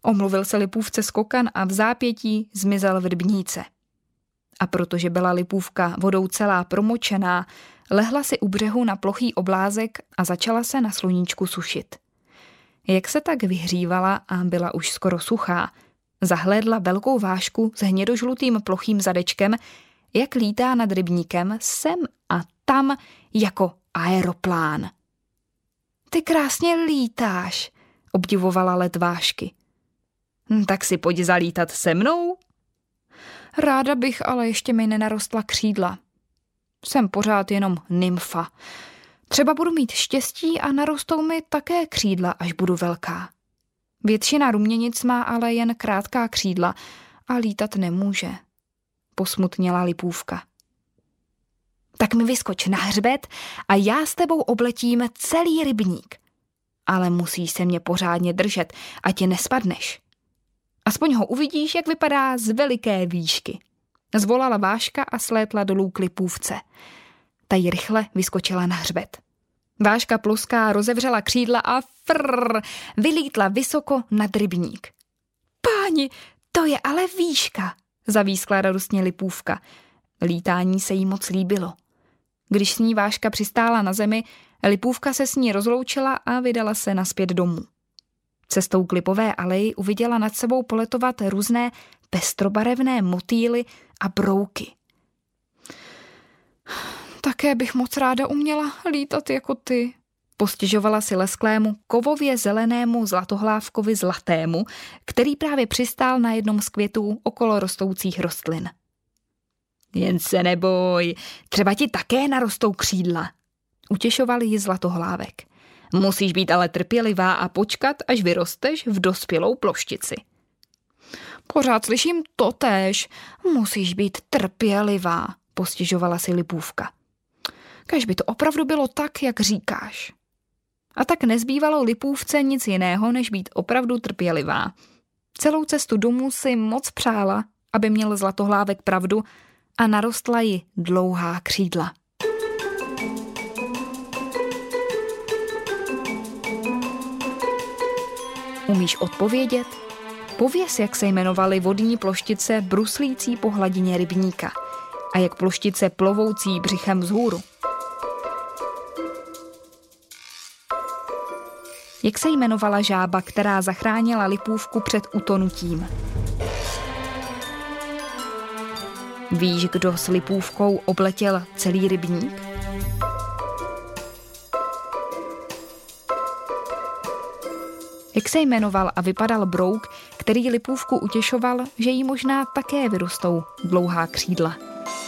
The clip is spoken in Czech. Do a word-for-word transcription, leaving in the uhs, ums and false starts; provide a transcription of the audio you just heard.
Omluvil se Lipůvce skokan a v zápětí zmizel v rybníce. A protože byla Lipůvka vodou celá promočená, lehla si u břehu na plochý oblázek a začala se na sluníčku sušit. Jak se tak vyhřívala a byla už skoro suchá, zahlédla velkou vášku s hnědožlutým plochým zadečkem, jak lítá nad rybníkem sem a tam jako aeroplán. Ty krásně lítáš, obdivovala let vášky. Hm, tak si pojď zalítat se mnou. Ráda bych, ale ještě mi nenarostla křídla. Jsem pořád jenom nymfa. Třeba budu mít štěstí a narostou mi také křídla, až budu velká. Většina ruměnic má ale jen krátká křídla a lítat nemůže. Posmutněla Lipůvka. Tak mi vyskoč na hřbet a já s tebou obletím celý rybník. Ale musíš se mě pořádně držet, ať tě nespadneš. Aspoň ho uvidíš, jak vypadá z veliké výšky. Zvolala Váška a slétla dolů k Lipůvce. Ta jí rychle vyskočila na hřbet. Váška ploská rozevřela křídla a frrr, vylítla vysoko nad rybník. Páni, to je ale výška, zavískla radostně Lipůvka. Lítání se jí moc líbilo. Když s ní Váška přistála na zemi, Lipůvka se s ní rozloučila a vydala se nazpět domů. Cestou k Lipové aleji uviděla nad sebou poletovat různé pestrobarevné motýly a brouky. Také bych moc ráda uměla lítat jako ty, postěžovala si lesklému kovově zelenému zlatohlávkovi zlatému, který právě přistál na jednom z květů okolo rostoucích rostlin. Jen se neboj, třeba ti také narostou křídla, utěšoval ji zlatohlávek. Musíš být ale trpělivá a počkat, až vyrosteš v dospělou ploštici. Pořád slyším totéž, musíš být trpělivá, postěžovala si Lipůvka. Kaž by to opravdu bylo tak, jak říkáš. A tak nezbývalo Lipůvce nic jiného, než být opravdu trpělivá. Celou cestu domů si moc přála, aby měl zlatohlávek pravdu a narostla jí dlouhá křídla. Umíš odpovědět? Pověz, jak se jmenovaly vodní ploštice bruslící po hladině rybníka a jak ploštice plovoucí břichem vzhůru. Jak se jmenovala žába, která zachránila Lipůvku před utonutím? Víš, kdo s Lipůvkou obletěl celý rybník? Jak se jmenoval a vypadal brouk, který Lipůvku utěšoval, že jí možná také vyrostou dlouhá křídla?